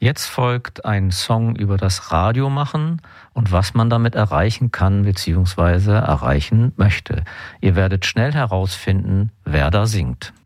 Jetzt folgt ein Song über das Radiomachen und was man damit erreichen kann bzw. erreichen möchte. Ihr werdet schnell herausfinden, wer da singt.